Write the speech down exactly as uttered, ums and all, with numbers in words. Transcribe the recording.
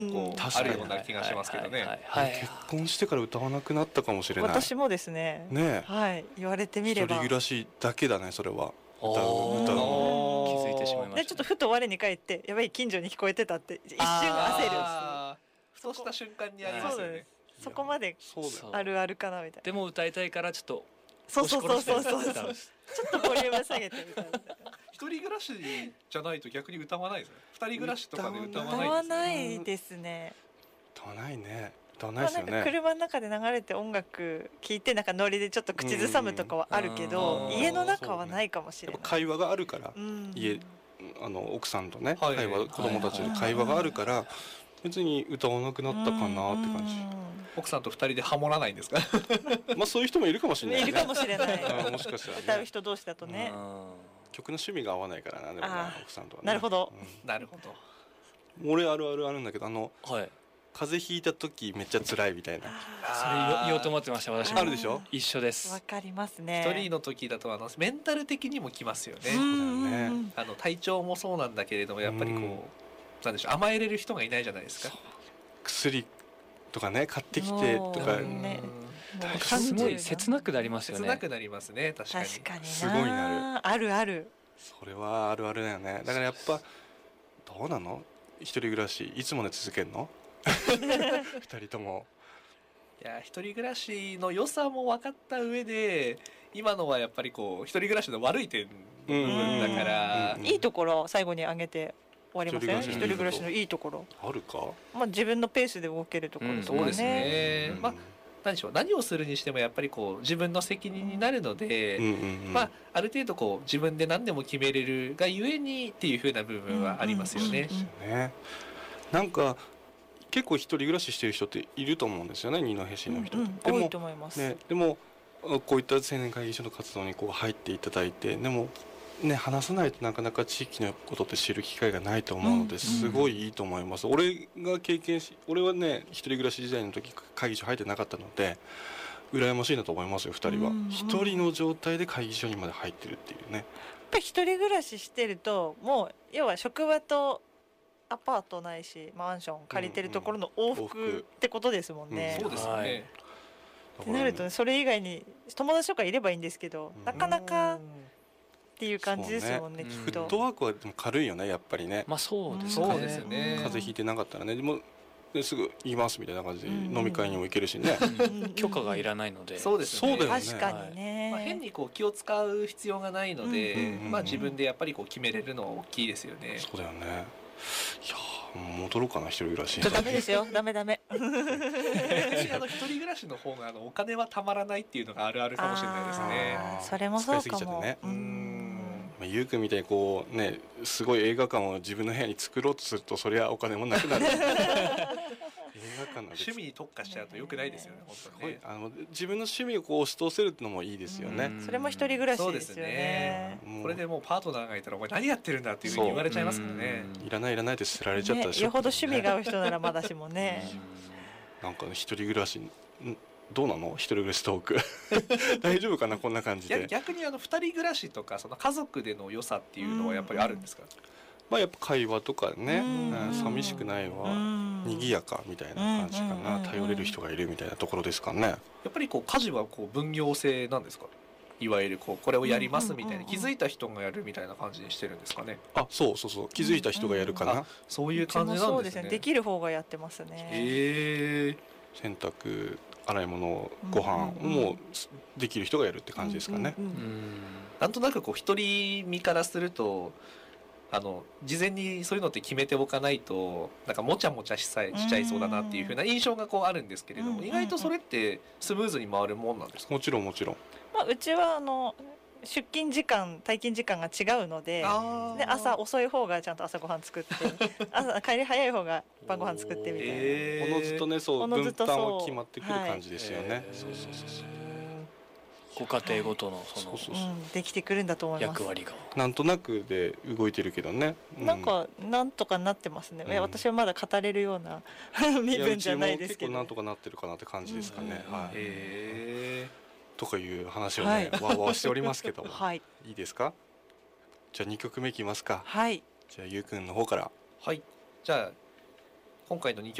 構あるような気がしますけどね。 結婚してから歌わなくなったかもしれない。 私もですね。ね、はい、言われてみれば。 一人暮らしだけだね、それは。 歌う歌う気づいてしまいました、ね。 でちょっとふと我に返ってやばい近所に聞こえてたって一瞬焦る。 ふとした瞬間にありますよね。 そこまであるあるかなみたいな。 でも歌いたいからちょっとそうそうそうそうそうそうちょっとボリューム下げてみたいな。 一人暮らしじゃないと逆に歌わないですね。二人暮らしとかで歌わないですね。 歌わないですね。 歌わないね。歌わないですよね。 まあ、車の中で流れて音楽聴いてなんかノリでちょっと口ずさむとかはあるけど、家の中はないかもしれない。 会話があるから、家あの奥さんとね、はい、会話子供たちの会話があるから。別に歌わなくなったかなって感じ。 奥さんと二人でハモらないんですか？ まあそういう人もいるかもしれない、ね。 いるかもしれない。 もしかしたら、ね、 歌う人同士だとね。 曲の趣味が合わないからな、でもな奥さんとはね。 なるほど、 うん、なるほど。 俺あるあるあるんだけど、あの、 はい、 風邪ひいた時めっちゃ辛いみたいな。 それ言おうと思ってました私も。 あるでしょ？ 一緒です。 わかりますね。 一人の時だとあのメンタル的にもきますよね。 そうだよね。 あの体調もそうなんだけれどもやっぱりこう、うん、なんでしょう、甘えれる人がいないじゃないですか。 薬とかね買ってきてとかね、 すごい切なくなりますよね。 切なくなりますね。確かに。 確かにすごいなる。 あるある。 それはあるあるだよね。だからやっぱどうなの？一人暮らしいつまで続けるの？二人とも。 いや一人暮らしの良さも分かった上で今のはやっぱりこう一人暮らしの悪い点の部分だから、 いいところ最後に挙げて終わりません？一人暮らしのいいところあるか？ まあ自分のペースで動けるところとかね。 そうですね。まあ何でしょう、何をするにしてもやっぱりこう自分の責任になるので、まあある程度こう自分で何でも決めれるがゆえにっていう風な部分はありますよね。 なんか結構一人暮らししてる人っていると思うんですよね、二戸市の人。 多いと思います。 ね、でもこういった青年会議所の活動にこう入っていただいて、でもね、話さないとなかなか地域のことって知る機会がないと思うので、すごいいいと思います。うんうん、俺が経験し、俺はね一人暮らし時代の時会議所入ってなかったので羨ましいなと思いますよ。二人は一、うんうん、人の状態で会議所にまで入ってるっていうね。やっぱり一人暮らししてるともう要は職場とアパートないしマンション借りてるところの往復ってことですもんね。 そうですね。 ってなると、ね、それ以外に友達とかいればいいんですけど、うん、なかなかっていう感じですもんね、きっと。 フットワークはでも軽いよね、やっぱりね。 まあそうですね。そうですよね。 風邪ひいてなかったらね、でもですぐ言いますみたいな感じで飲み会にも行けるしね。 許可がいらないので。 そうですね。 そうだよね。 確かにね。 まあ変にこう気を使う必要がないので、まあ自分でやっぱりこう決めれるのは大きいですよね。 そうだよね。いや戻ろうかな、一人暮らし。 ダメですよ、ダメダメ。 私あの一人暮らしの方があのお金はたまらないっていうのがあるあるかもしれないですね。 それもそうかも。 ね、ゆうくんみたいにこうね、すごい映画館を自分の部屋に作ろうとするとそりゃお金もなくなる。映画館なん趣味に特化しちゃうと良くないですよね。本当にね。 あの自分の趣味をこう押し通せるのもいいですよね。 それも一人暮らしですよね。 これでもうパートナーがいたらお前何やってるんだっていうふうに言われちゃいますからね。 いらないいらないって捨てられちゃったでしょ。 よほど趣味が合う人ならまだしもね。 なんか一人暮らしどうなの？一人暮らしトーク大丈夫かな、こんな感じで。 逆にあの二人暮らしとかその家族での良さっていうのはやっぱりあるんですか？ まあやっぱ会話とかね、寂しくないわ、賑やかみたいな感じかな、頼れる人がいるみたいなところですかね。やっぱりこう家事はこう分業制なんですか？いわゆるこうこれをやりますみたいな、気づいた人がやるみたいな感じにしてるんですかね。 あ、そうそうそう、気づいた人がやるかな。 そういう感じなんですね。そうですね。 できる方がやってますね。 へえ。 洗濯、洗い物、ご飯もできる人がやるって感じですかね。 なんとなくこう一人身からすると。あの事前にそういうのって決めておかないとなんかもちゃもちゃしさえしちゃいそうだなっていう風な印象がこうあるんですけれども、意外とそれってスムーズに回るもんなんですか？ もちろんもちろん。 まあうちはあの出勤時間退勤時間が違うので、で朝遅い方がちゃんと朝ごはん作って朝帰り早い方が晩ご飯作ってみたいな。 おのずとね、そう分担は決まってくる感じですよね。 そうそうそうそう。 ご家庭ごとのそのできてくるんだと思います。 役割がなんとなくで動いてるけどね。 なんかなんとかなってますね。私はまだ語れるような身分じゃないですけど。 結構なんとかなってるかなって感じですかね。はい。とかいう話をね、わわしておりますけども、いいですか？じゃあにきょくめいきますか。 はい。 じゃあゆうくんの方から。 はい。じゃあ今回のに